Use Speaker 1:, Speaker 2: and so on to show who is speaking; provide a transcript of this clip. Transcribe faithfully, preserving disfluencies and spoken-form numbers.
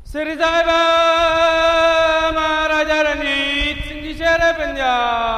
Speaker 1: Sri Sai Ba Maharaja Rani Singhi Shere Punjab